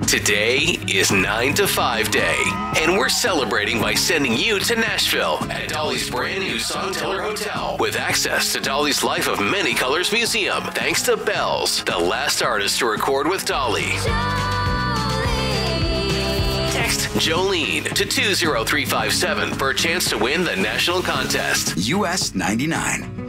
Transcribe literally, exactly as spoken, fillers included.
Today is nine to five day, and we're celebrating by sending you to Nashville at Dolly's brand new Songteller Hotel with access to Dolly's Life of Many Colors Museum, thanks to Bells, the last artist to record with Dolly. Text Jolene to two zero three five seven for a chance to win the national contest. U S ninety-nine.